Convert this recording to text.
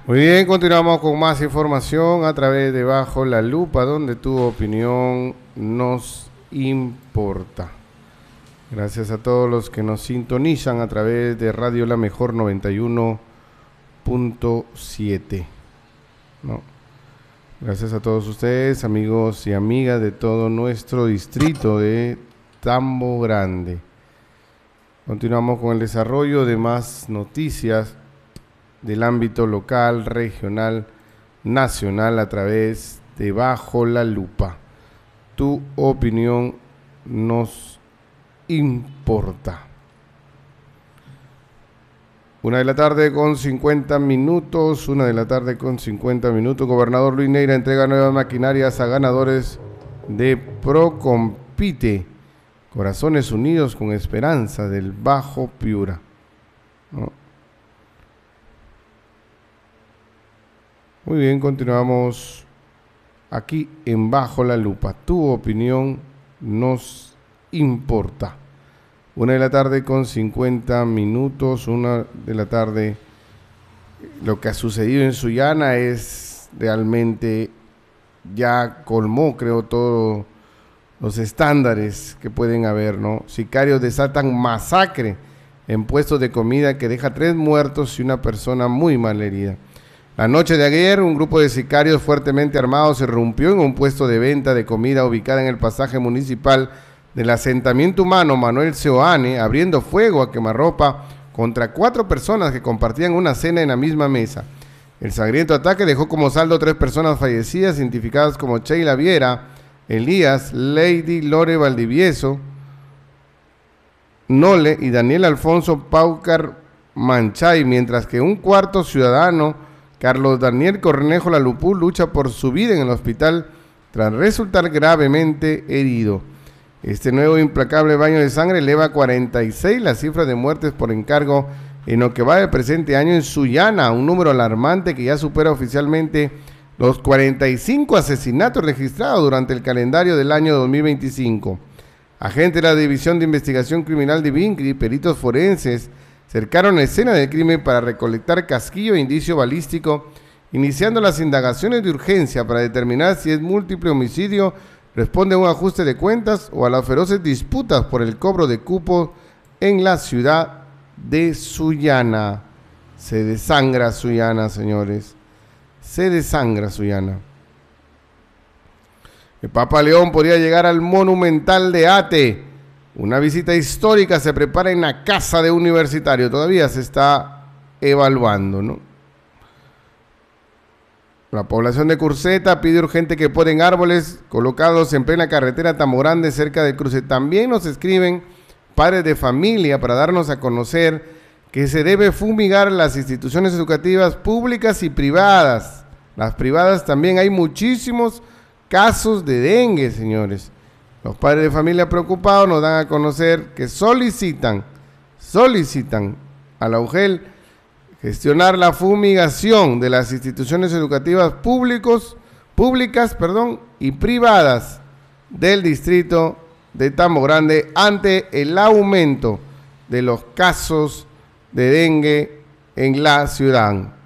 Muy bien, continuamos con más información a través de Bajo la Lupa, donde tu opinión nos importa. Gracias a todos los que nos sintonizan a través de Radio La Mejor 91.7. ¿No? Gracias a todos ustedes, amigos y amigas de todo nuestro distrito de Tambo Grande. Continuamos con el desarrollo de más noticias del ámbito local, regional, nacional a través de Bajo la Lupa. Tu opinión nos importa. 1:50 p.m. Gobernador Luis Neira entrega nuevas maquinarias a ganadores de Procompite. Corazones unidos con esperanza del Bajo Piura. ¿No? Muy bien, continuamos aquí en Bajo la Lupa. Tu opinión nos importa. 1:50 p.m, 1:00 p.m. Lo que ha sucedido en Sullana es realmente, ya colmó, creo, todos los estándares que pueden haber, ¿no? Sicarios desatan masacre en puestos de comida que deja 3 muertos y una persona muy mal herida. La noche de ayer, un grupo de sicarios fuertemente armados se irrumpió en un puesto de venta de comida ubicada en el pasaje municipal del asentamiento humano Manuel Seoane, abriendo fuego a quemarropa contra 4 personas que compartían una cena en la misma mesa. El sangriento ataque dejó como saldo 3 personas fallecidas, identificadas como Sheila Viera, Elías, Lady Lore Valdivieso, Nole y Daniel Alfonso Paucar Manchay, mientras que un cuarto ciudadano, Carlos Daniel Cornejo Lalupú, lucha por su vida en el hospital tras resultar gravemente herido. Este nuevo implacable baño de sangre eleva a 46 la cifra de muertes por encargo en lo que va del presente año en Sullana, un número alarmante que ya supera oficialmente los 45 asesinatos registrados durante el calendario del año 2025. Agentes de la División de Investigación Criminal de Vincri y peritos forenses cercaron la escena del crimen para recolectar casquillo e indicio balístico, iniciando las indagaciones de urgencia para determinar si es múltiple homicidio, responde a un ajuste de cuentas o a las feroces disputas por el cobro de cupos en la ciudad de Sullana. Se desangra Sullana, señores. Se desangra Sullana. El Papa León podría llegar al Monumental de Ate. Una visita histórica se prepara en la casa de Universitario. Todavía se está evaluando, ¿no? La población de Curseta pide urgente que ponen árboles colocados en plena carretera Tambo Grande cerca del cruce. También nos escriben padres de familia para darnos a conocer que se debe fumigar las instituciones educativas públicas y privadas. Las privadas también hay muchísimos casos de dengue, señores. Los padres de familia preocupados nos dan a conocer que solicitan a la UGEL gestionar la fumigación de las instituciones educativas públicas y privadas del distrito de Tambo Grande ante el aumento de los casos de dengue en la ciudad.